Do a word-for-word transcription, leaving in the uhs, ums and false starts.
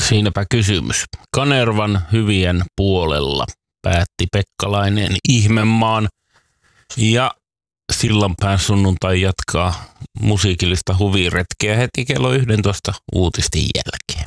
Siinäpä kysymys. Kanervan hyvien puolella päätti Pekkalainen Ihmemaan ja Sillanpään sunnuntai jatkaa musiikillista huviretkeä heti kello yksitoista uutisten jälkeen.